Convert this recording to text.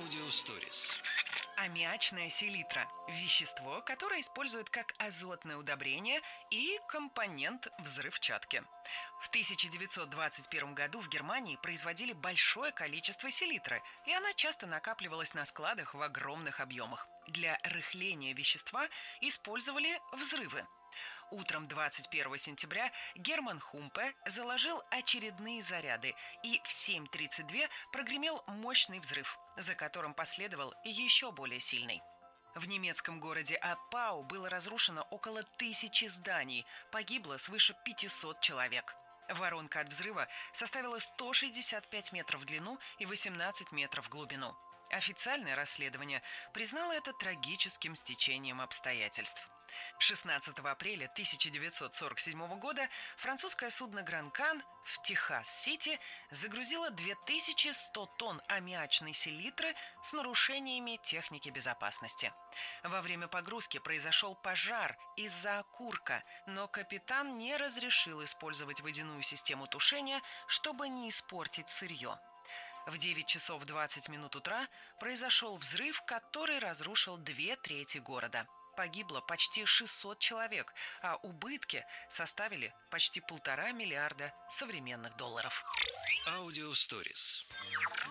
Аудиосторис. Аммиачная селитра – вещество, которое используют как азотное удобрение и компонент взрывчатки. В 1921 году в Германии производили большое количество селитры, и она часто накапливалась на складах в огромных объемах. Для рыхления вещества использовали взрывы. Утром 21 сентября Герман Хумпе заложил очередные заряды, и в 7:32 прогремел мощный взрыв, за которым последовал еще более сильный. В немецком городе Аппау было разрушено около 1000 зданий, погибло свыше 500 человек. Воронка от взрыва составила 165 метров в длину и 18 метров в глубину. Официальное расследование признало это трагическим стечением обстоятельств. 16 апреля 1947 года французское судно «Гран-Кан» в Техас-Сити загрузило 2100 тонн аммиачной селитры с нарушениями техники безопасности. Во время погрузки произошел пожар из-за окурка, но капитан не разрешил использовать водяную систему тушения, чтобы не испортить сырье. В 9 часов 20 минут утра произошел взрыв, который разрушил 2/3 города. Погибло почти 600 человек, а убытки составили почти $1,5 миллиарда современных долларов. Аудиосторис.